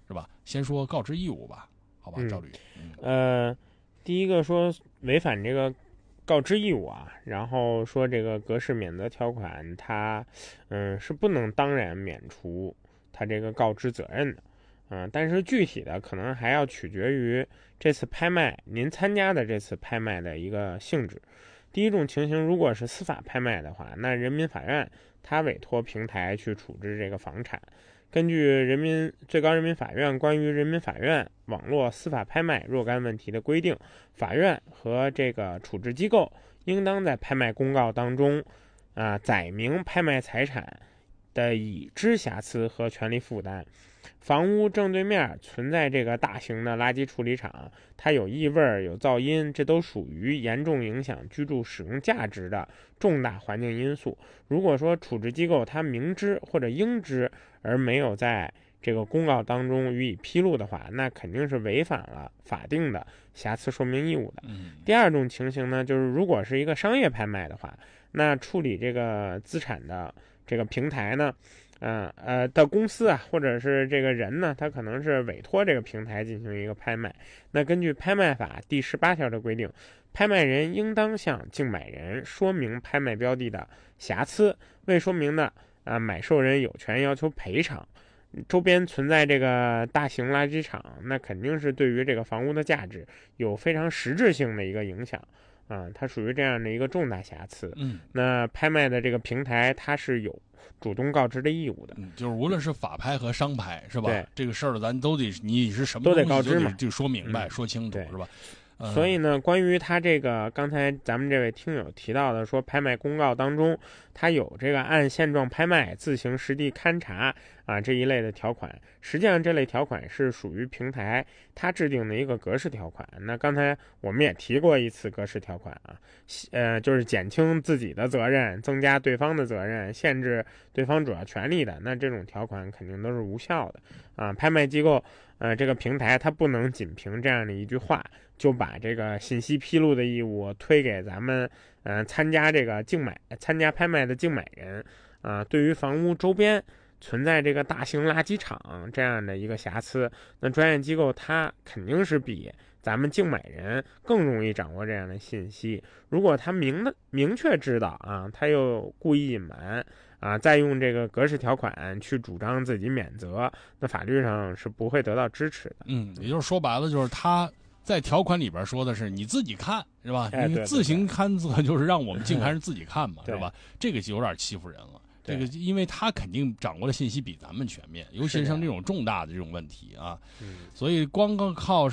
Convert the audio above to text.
是吧？先说告知义务吧，好吧，赵律。 第一个说违反这个告知义务啊，然后说这个格式免责条款它，是不能当然免除它这个告知责任的。但是具体的可能还要取决于这次拍卖您参加的这次拍卖的一个性质。第一种情形，如果是司法拍卖的话，那人民法院他委托平台去处置这个房产。根据最高人民法院关于人民法院网络司法拍卖若干问题的规定，法院和这个处置机构应当在拍卖公告当中，载明拍卖财产的已知瑕疵和权利负担。房屋正对面存在这个大型的垃圾处理厂，它有异味、有噪音，这都属于严重影响居住使用价值的重大环境因素。如果说处置机构它明知或者应知而没有在这个公告当中予以披露的话，那肯定是违反了法定的瑕疵说明义务的。第二种情形呢，就是如果是一个商业拍卖的话，那处理这个资产的这个平台呢，的公司啊，或者是这个人呢，他可能是委托这个平台进行一个拍卖。那根据拍卖法第18条的规定，拍卖人应当向竞买人说明拍卖标的的瑕疵，未说明的买受人有权要求赔偿。周边存在这个大型垃圾场，那肯定是对于这个房屋的价值有非常实质性的一个影响。它属于这样的一个重大瑕疵。那拍卖的这个平台它是有主动告知的义务的。 就是无论是法拍和商拍，是吧？ 对， 这个事儿咱都得，你是什么都得告知嘛， 就说明白、说清楚，是吧？ 所以呢，关于他这个刚才咱们这位听友提到的说拍卖公告当中他有这个按现状拍卖、自行实地勘查这一类的条款，实际上这类条款是属于平台它制定的一个格式条款。那刚才我们也提过一次格式条款就是减轻自己的责任、增加对方的责任、限制对方主要权利的，那这种条款肯定都是无效的拍卖机构这个平台它不能仅凭这样的一句话就把这个信息披露的义务推给咱们参加拍卖的竞买人对于房屋周边存在这个大型垃圾场这样的一个瑕疵，那专业机构它肯定是比咱们竞买人更容易掌握这样的信息。如果他明确知道他又故意隐瞒再用这个格式条款去主张自己免责，那法律上是不会得到支持的。 也就是说白了，就是他在条款里边说的是你自己看，是吧？你自行勘测就是让我们竞拍人自己看嘛，是吧？这个就有点欺负人了。这个因为他肯定掌握的信息比咱们全面，尤其像这种重大的这种问题所以光靠